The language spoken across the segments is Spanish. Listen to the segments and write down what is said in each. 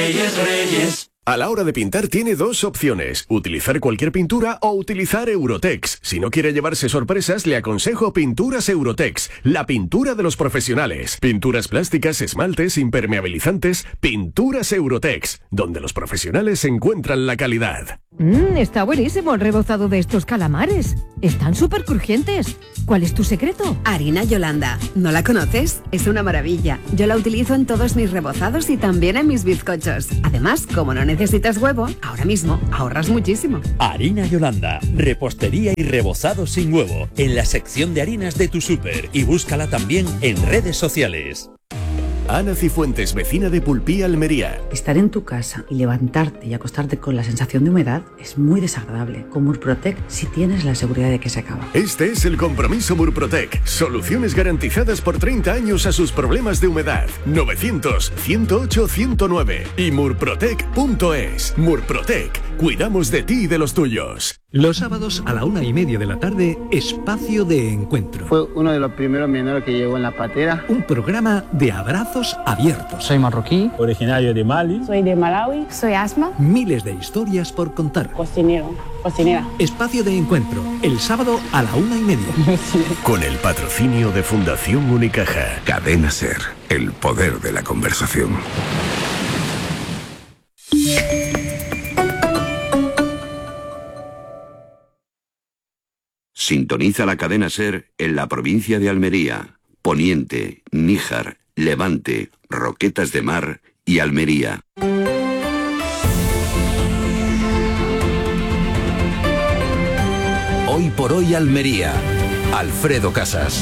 Reyes, Reyes. A la hora de pintar tiene dos opciones, utilizar cualquier pintura o utilizar Eurotex. Si no quiere llevarse sorpresas, le aconsejo Pinturas Eurotex, la pintura de los profesionales. Pinturas plásticas, esmaltes, impermeabilizantes, Pinturas Eurotex, donde los profesionales encuentran la calidad. Está buenísimo el rebozado de estos calamares. Están súper crujientes. ¿Cuál es tu secreto? Harina Yolanda. ¿No la conoces? Es una maravilla. Yo la utilizo en todos mis rebozados y también en mis bizcochos. Además, como no necesitas huevo, ahora mismo ahorras muchísimo. Harina Yolanda. Repostería y rebozado sin huevo. En la sección de harinas de tu súper. Y búscala también en redes sociales. Ana Cifuentes, vecina de Pulpí, Almería. Estar en tu casa y levantarte y acostarte con la sensación de humedad es muy desagradable. Con Murprotec sí tienes la seguridad de que se acaba. Este es el compromiso Murprotec. Soluciones garantizadas por 30 años a sus problemas de humedad. 900-108-109 y murprotec.es. Murprotec. Cuidamos de ti y de los tuyos. Los sábados a la 1:30 de la tarde, Espacio de Encuentro. Fue uno de los primeros menores que llegó en la patera. Un programa de abrazos abiertos. Soy marroquí, originario de Mali. Soy de Malawi, soy Asma. Miles de historias por contar. Cocinero, cocinera. Espacio de Encuentro, el sábado a la 1:30. Con el patrocinio de Fundación Unicaja. Cadena SER, el poder de la conversación. Sintoniza la cadena SER en la provincia de Almería, Poniente, Níjar, Levante, Roquetas de Mar y Almería. Hoy por hoy Almería. Alfredo Casas.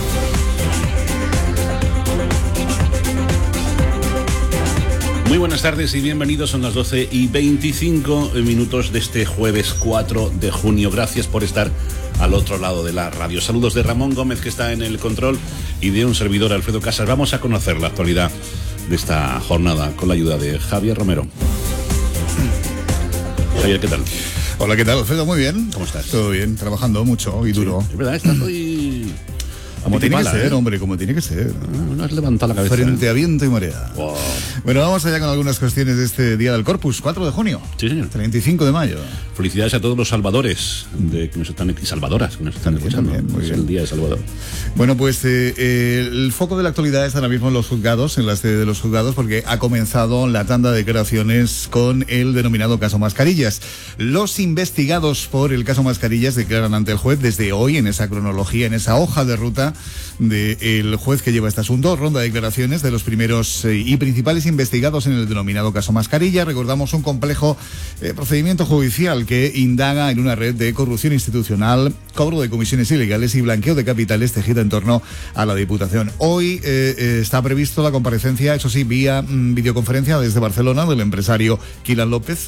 Muy buenas tardes y bienvenidos, son las 12:25 de este jueves 4 de junio. Gracias por estar al otro lado de la radio. Saludos de Ramón Gómez, que está en el control, y de un servidor, Alfredo Casas. Vamos a conocer la actualidad de esta jornada con la ayuda de Javier Romero. Javier, ¿qué tal? Hola, ¿qué tal, Alfredo? Muy bien. ¿Cómo estás? Todo bien, trabajando mucho y duro. Es verdad, estás hoy... Como tiene que ser, hombre, como tiene que ser. No has levantado la cabeza. Frente a viento y marea. Wow. Bueno, vamos allá con algunas cuestiones de este Día del Corpus, 4 de junio. Sí, señor. 35 de mayo. Felicidades a todos los salvadores que nos están, y salvadoras que nos están escuchando. Muy bien. El Día de Salvador. Bueno, pues el foco de la actualidad está ahora mismo en los juzgados, en la sede de los juzgados, porque ha comenzado la tanda de declaraciones con el denominado caso Mascarillas. Los investigados por el caso Mascarillas declaran ante el juez desde hoy, en esa cronología, en esa hoja de ruta del juez que lleva este asunto. Ronda de declaraciones de los primeros y principales investigados en el denominado caso Mascarilla. Recordamos un complejo procedimiento judicial que indaga en una red de corrupción institucional, cobro de comisiones ilegales y blanqueo de capitales tejida en torno a la Diputación. Hoy está previsto la comparecencia, eso sí, vía videoconferencia desde Barcelona, del empresario Quilan López,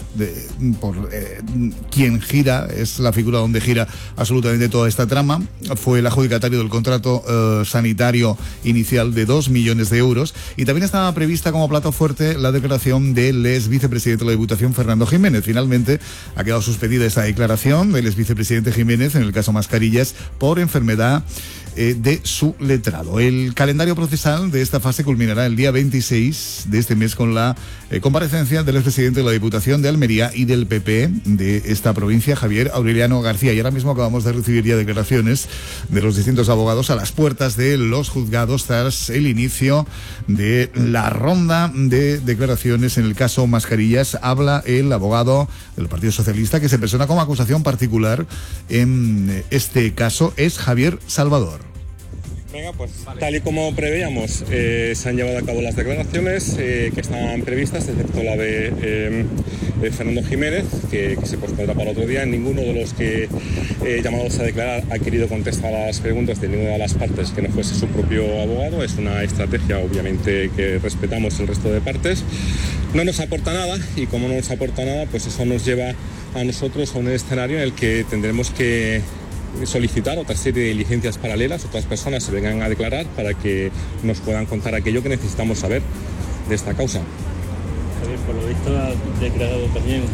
quien gira, es la figura donde gira absolutamente toda esta trama. Fue el adjudicatario del contrato sanitario inicial de 2 millones de euros, y también estaba prevista como plato fuerte la declaración del ex vicepresidente de la Diputación, Fernando Jiménez. Finalmente ha quedado suspendida esa declaración del ex vicepresidente Jiménez en el caso Mascarillas por enfermedad de su letrado. El calendario procesal de esta fase culminará el día 26 de este mes con la comparecencia del expresidente de la Diputación de Almería y del PP de esta provincia, Javier Aureliano García. Y ahora mismo acabamos de recibir ya declaraciones de los distintos abogados a las puertas de los juzgados tras el inicio de la ronda de declaraciones en el caso Mascarillas. Habla el abogado del Partido Socialista que se persona como acusación particular en este caso, es Javier Salvador. Venga, pues tal y como preveíamos, se han llevado a cabo las declaraciones que estaban previstas, excepto la de Fernando Jiménez, que se pospondrá para otro día. Ninguno de los que llamados a declarar ha querido contestar a las preguntas de ninguna de las partes que no fuese su propio abogado. Es una estrategia, obviamente, que respetamos el resto de partes. No nos aporta nada, y como no nos aporta nada, pues eso nos lleva a nosotros a un escenario en el que tendremos que solicitar otra serie de diligencias paralelas. Otras personas se vengan a declarar para que nos puedan contar aquello que necesitamos saber de esta causa. Javier, por lo visto ha declarado también, bueno,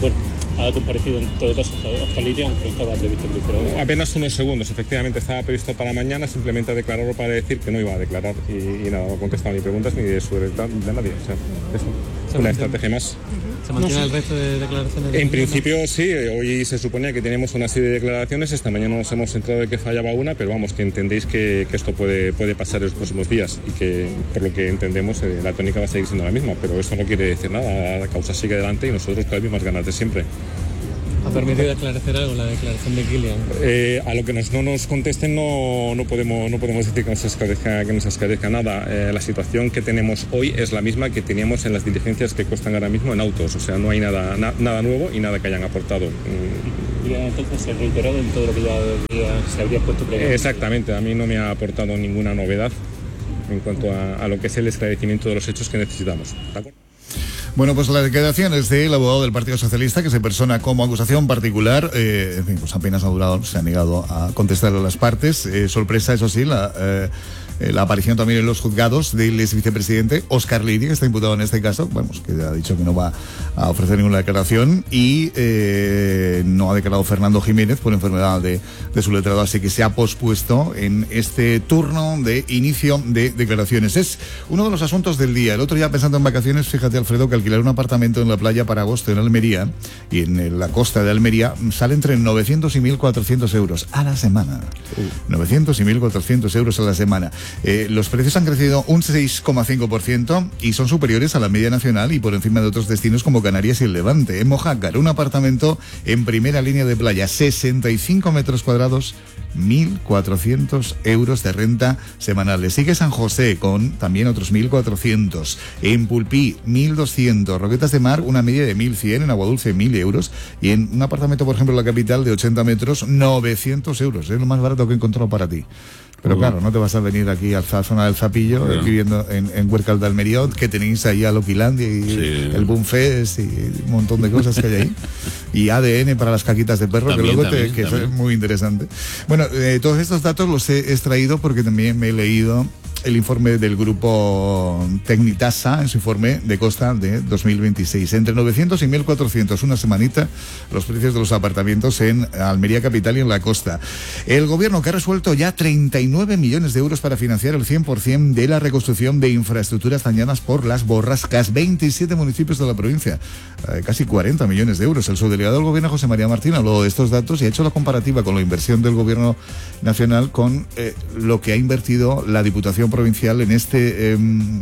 ha comparecido en todo caso hasta Lidia, aunque estaba previsto en Bruselas. Apenas unos segundos, efectivamente estaba previsto para mañana, simplemente declararlo para decir que no iba a declarar y nada, no ha contestado ni preguntas ni de seguridad de nadie. O sea, es una estrategia más. ¿Se mantiene el resto de declaraciones? En principio sí, hoy se suponía que teníamos una serie de declaraciones, esta mañana nos hemos enterado de que fallaba una, pero vamos, que entendéis que esto puede pasar en los próximos días y que por lo que entendemos la tónica va a seguir siendo la misma, pero eso no quiere decir nada, la causa sigue adelante y nosotros con las mismas ganas de siempre. ¿Ha permitido esclarecer algo la declaración de Kilian? A lo que no nos contesten no podemos decir que nos esclarezca nada. La situación que tenemos hoy es la misma que teníamos en las diligencias que constan ahora mismo en autos, o sea, no hay nada nuevo y nada que hayan aportado. Y entonces se ha reiterado en todo lo que ya se habría puesto previamente. Exactamente, a mí no me ha aportado ninguna novedad en cuanto a lo que es el esclarecimiento de los hechos que necesitamos. ¿De acuerdo? Bueno, pues las declaraciones del abogado del Partido Socialista, que se persona como acusación particular, en fin, pues apenas ha durado, se ha negado a contestar a las partes. Sorpresa, eso sí, la aparición también en los juzgados del ex vicepresidente Óscar Lidia, que está imputado en este caso, vamos, que ha dicho que no va a ofrecer ninguna declaración, y no ha declarado Fernando Jiménez por enfermedad de su letrado, así que se ha pospuesto en este turno de inicio de declaraciones. Es uno de los asuntos del día. El otro día, pensando en vacaciones, fíjate, Alfredo, que alquilar un apartamento en la playa para agosto en Almería y en la costa de Almería sale entre 900 y 1.400 euros a la semana. 900 y 1.400 euros a la semana. Los precios han crecido un 6,5% y son superiores a la media nacional y por encima de otros destinos como Canarias y el Levante. En Mojácar, un apartamento en primera línea de playa, 65 metros cuadrados, 1.400 euros de renta semanales. Sigue San José con también otros 1.400. En Pulpí, 1.200. Roquetas de Mar, una media de 1.100. En Aguadulce, 1.000 euros. Y en un apartamento, por ejemplo, en la capital de 80 metros, 900 euros. Es lo más barato que he encontrado para ti. Pero claro, no te vas a venir aquí a la zona del Zapillo, viviendo en Huércal de Almería, que tenéis ahí a Loquilandia y el Boomfest y un montón de cosas que hay ahí. Y ADN para las caquitas de perro, también, que luego que es muy interesante. Bueno, todos estos datos los he extraído porque también me he leído el informe del grupo Tecnitasa en su informe de costa de 2026. Entre 900 y 1.400, una semanita, los precios de los apartamentos en Almería capital y en la costa. El gobierno que ha resuelto ya 39 millones de euros para financiar el 100% de la reconstrucción de infraestructuras dañadas por las borrascas. 27 municipios de la provincia, casi 40 millones de euros. El subdelegado del gobierno, José María Martín, habló de estos datos y ha hecho la comparativa con la inversión del gobierno nacional con lo que ha invertido la Diputación Provincial en este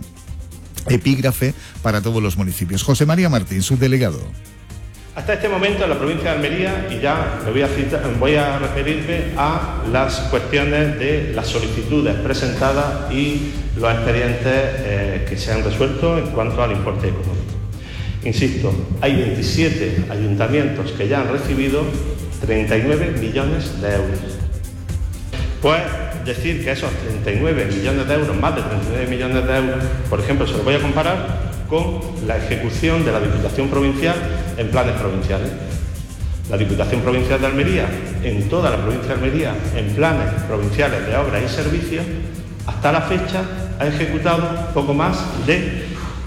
epígrafe para todos los municipios. José María Martín, subdelegado. Hasta este momento en la provincia de Almería, y ya voy a referirme a las cuestiones de las solicitudes presentadas y los expedientes que se han resuelto en cuanto al importe económico. Insisto, hay 27 ayuntamientos que ya han recibido 39 millones de euros. Pues decir que esos 39 millones de euros, más de 39 millones de euros, por ejemplo, se lo voy a comparar con la ejecución de la Diputación Provincial en planes provinciales. La Diputación Provincial de Almería, en toda la provincia de Almería, en planes provinciales de obras y servicios, hasta la fecha ha ejecutado poco más de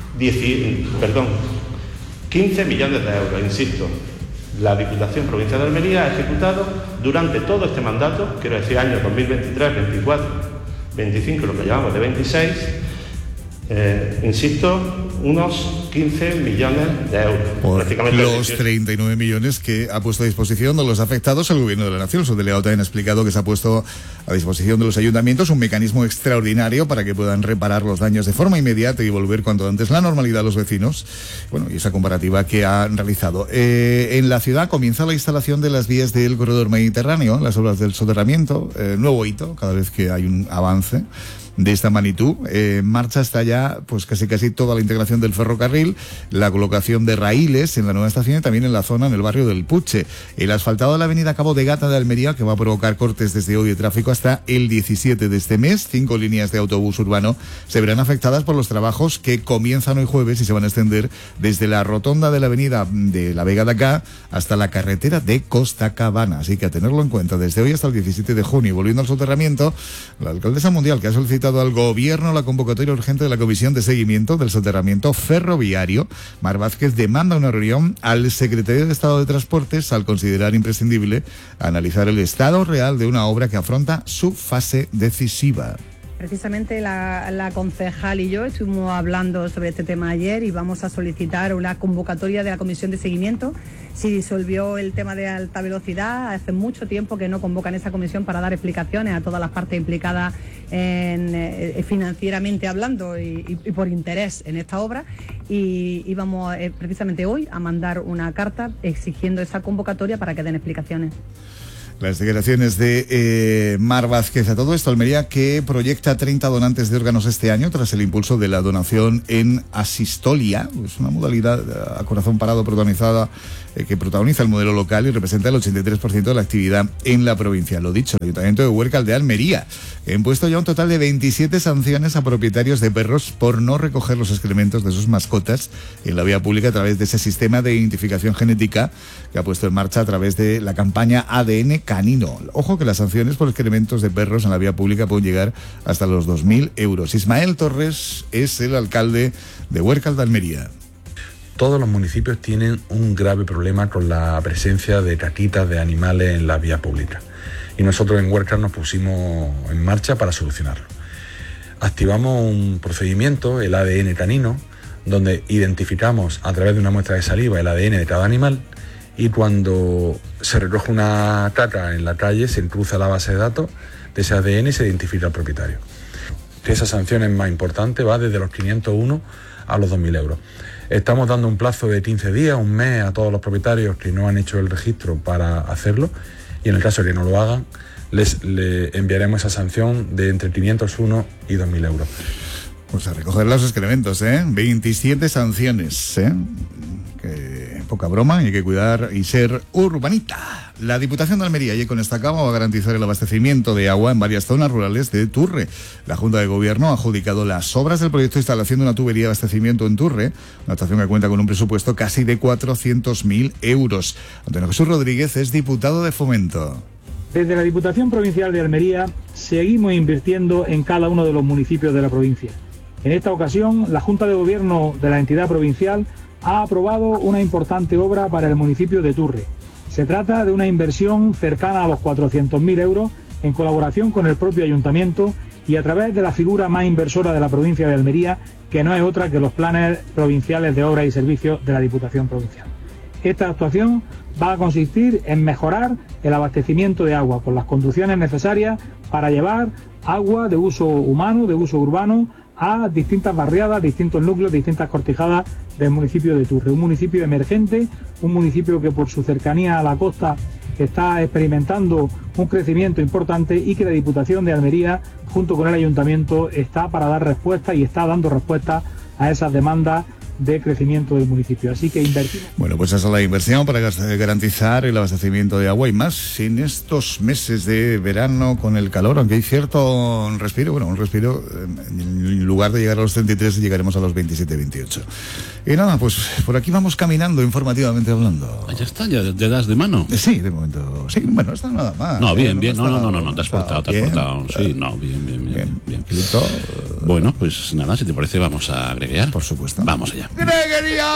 15 millones de euros, insisto. La Diputación Provincial de Almería ha ejecutado durante todo este mandato, quiero decir años 2023, 24, 25, lo que llamamos de 26, insisto, unos 15 millones de euros. Por los 39 millones que ha puesto a disposición de los afectados el Gobierno de la Nación. Su delegado también ha explicado que se ha puesto a disposición de los ayuntamientos un mecanismo extraordinario para que puedan reparar los daños de forma inmediata y volver cuanto antes la normalidad a los vecinos. Bueno, y esa comparativa que han realizado. En la ciudad comienza la instalación de las vías del corredor mediterráneo, las obras del soterramiento, nuevo hito, cada vez que hay un avance de esta magnitud. En marcha está ya pues casi toda la integración del ferrocarril, la colocación de raíles en la nueva estación y también en la zona, en el barrio del Puche. El asfaltado de la avenida Cabo de Gata de Almería, que va a provocar cortes desde hoy de tráfico hasta el 17 de este mes. 5 líneas de autobús urbano se verán afectadas por los trabajos que comienzan hoy jueves y se van a extender desde la rotonda de la avenida de la Vega de Acá hasta la carretera de Costa Cabana. Así que a tenerlo en cuenta desde hoy hasta el 17 de junio. Volviendo al soterramiento, la alcaldesa mundial que ha solicitado solicitado al Gobierno la convocatoria urgente de la Comisión de Seguimiento del Soterramiento Ferroviario. Mar Vázquez demanda una reunión al Secretario de Estado de Transportes al considerar imprescindible analizar el estado real de una obra que afronta su fase decisiva. Precisamente la concejal y yo estuvimos hablando sobre este tema ayer y vamos a solicitar una convocatoria de la Comisión de Seguimiento. Se disolvió el tema de alta velocidad, hace mucho tiempo que no convocan esa comisión para dar explicaciones a todas las partes implicadas financieramente hablando y por interés en esta obra, y vamos precisamente hoy a mandar una carta exigiendo esa convocatoria para que den explicaciones. Las declaraciones de Mar Vázquez. A todo esto, Almería, que proyecta 30 donantes de órganos este año tras el impulso de la donación en asistolia. Es una modalidad a corazón parado protagonizada que protagoniza el modelo local y representa el 83% de la actividad en la provincia. Lo dicho, el Ayuntamiento de Huércal de Almería ha impuesto ya un total de 27 sanciones a propietarios de perros por no recoger los excrementos de sus mascotas en la vía pública a través de ese sistema de identificación genética que ha puesto en marcha a través de la campaña ADN Canino. Ojo que las sanciones por excrementos de perros en la vía pública pueden llegar hasta los 2.000 euros. Ismael Torres es el alcalde de Huércal de Almería. Todos los municipios tienen un grave problema con la presencia de catitas de animales en la vía pública. Y nosotros en Huércal nos pusimos en marcha para solucionarlo. Activamos un procedimiento, el ADN canino, donde identificamos a través de una muestra de saliva el ADN de cada animal, y cuando se recoge una caca en la calle se cruza la base de datos de ese ADN y se identifica al propietario. Esa sanción es más importante, va desde los 501 a los 2.000 euros. Estamos dando un plazo de 15 días, un mes a todos los propietarios que no han hecho el registro para hacerlo, y en el caso de que no lo hagan, le enviaremos esa sanción de entre 501 y 2.000 euros. Pues a recoger los excrementos, 27 sanciones, Que poca broma, hay que cuidar y ser urbanita. La Diputación de Almería, y con esta cama, va a garantizar el abastecimiento de agua en varias zonas rurales de Turre. La Junta de Gobierno ha adjudicado las obras del proyecto de instalación de una tubería de abastecimiento en Turre, una actuación que cuenta con un presupuesto casi de 400.000 euros. Antonio Jesús Rodríguez es diputado de Fomento. Desde la Diputación Provincial de Almería seguimos invirtiendo en cada uno de los municipios de la provincia. En esta ocasión, la Junta de Gobierno de la entidad provincial ha aprobado una importante obra para el municipio de Turre. Se trata de una inversión cercana a los 400.000 euros en colaboración con el propio ayuntamiento y a través de la figura más inversora de la provincia de Almería, que no es otra que los planes provinciales de obras y servicios de la Diputación Provincial. Esta actuación va a consistir en mejorar el abastecimiento de agua con las conducciones necesarias para llevar agua de uso humano, de uso urbano, a distintas barriadas, distintos núcleos, distintas cortijadas del municipio de Turre. Un municipio emergente, un municipio que por su cercanía a la costa está experimentando un crecimiento importante y que la Diputación de Almería, junto con el Ayuntamiento, está para dar respuesta y está dando respuesta a esas demandas de crecimiento del municipio. Así que invertimos. Bueno, pues esa es la inversión para garantizar el abastecimiento de agua y más en estos meses de verano con el calor, aunque hay cierto respiro, en lugar de llegar a los 33 llegaremos a los 27-28. Y nada, pues por aquí vamos caminando informativamente hablando. Ya está, ya das de mano. Sí, de momento. Sí, bueno, está nada más. No, bien, no, te has portado. Sí, no, bien. Filito, bueno, pues nada, si te parece vamos a agregar. Por supuesto. Vamos allá. ¡Greguería!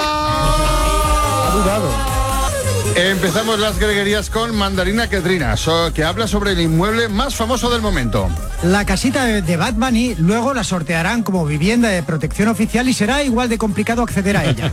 Empezamos las greguerías con Mandarina Catrina, que habla sobre el inmueble más famoso del momento. La casita de Bad Bunny luego la sortearán como vivienda de protección oficial y será igual de complicado acceder a ella.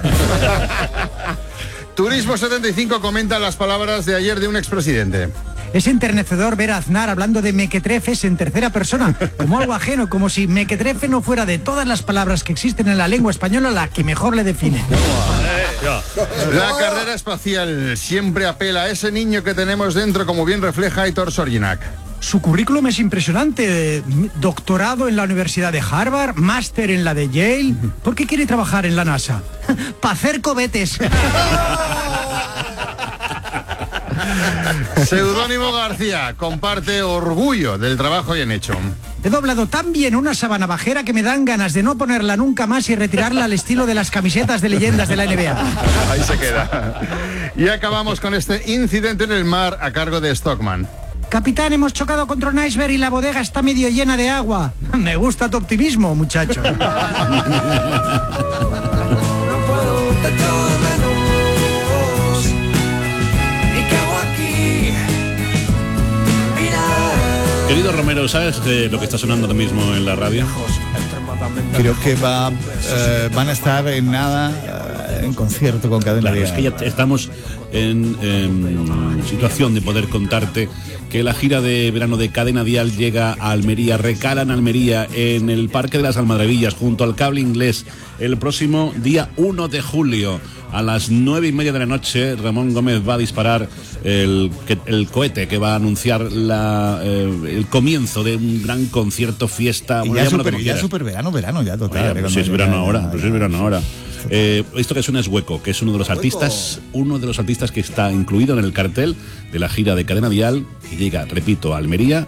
Turismo 75 comenta las palabras de ayer de un expresidente. Es enternecedor ver a Aznar hablando de mequetrefes en tercera persona, como algo ajeno, como si mequetrefe no fuera de todas las palabras que existen en la lengua española la que mejor le define. La carrera espacial siempre apela a ese niño que tenemos dentro, como bien refleja Aitor Sorginac. Su currículum es impresionante. Doctorado en la Universidad de Harvard, máster en la de Yale. ¿Por qué quiere trabajar en la NASA? Para hacer cohetes. Seudónimo García comparte orgullo del trabajo bien hecho. He doblado tan bien una sábana bajera que me dan ganas de no ponerla nunca más y retirarla al estilo de las camisetas de leyendas de la NBA. Ahí se queda. Y acabamos con este incidente en el mar a cargo de Stockman. Capitán, hemos chocado contra un iceberg y la bodega está medio llena de agua. Me gusta tu optimismo, muchacho. Querido Romero, ¿sabes lo que está sonando ahora mismo en la radio? Creo que van a estar en nada en concierto con Cadena Dial. Es que ya estamos en situación de poder contarte que la gira de verano de Cadena Dial llega a Almería, recala en Almería, en el Parque de las Almadrabillas, junto al Cable Inglés, el próximo día 1 de julio. A las 9:30 de la noche, Ramón Gómez va a disparar el cohete que va a anunciar el comienzo de un gran concierto, fiesta. Y ya super verano ya total. Pues es verano ahora. Esto que suena es Hueco, que es uno de los artistas que está incluido en el cartel de la gira de Cadena Dial, que llega, repito, a Almería